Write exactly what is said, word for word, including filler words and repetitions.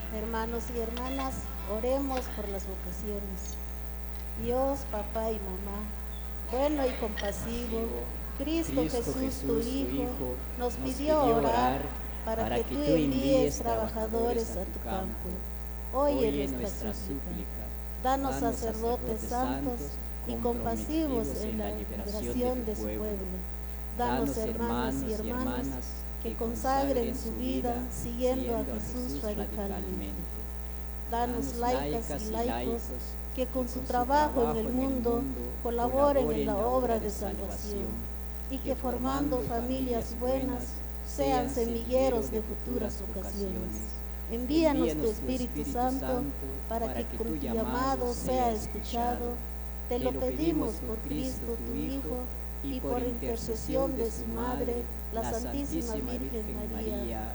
Hermanos y hermanas, oremos por las vocaciones. Dios, papá y mamá, bueno y compasivo, Cristo, Cristo Jesús, Jesús, tu Hijo, nos pidió orar para que tú envíes trabajadores a tu campo. Oye nuestra súplica. Danos sacerdotes santos y compasivos en la liberación de su pueblo. Danos hermanos y hermanas que consagren su vida siguiendo a Jesús radicalmente. Danos laicas y laicos que con su trabajo en el mundo colaboren en la obra de salvación y que formando familias buenas sean semilleros de futuras ocasiones. Envíanos tu Espíritu Santo para que con tu llamado sea escuchado. Te lo pedimos por Cristo tu Hijo y por intercesión de su Madre, la Santísima Virgen María.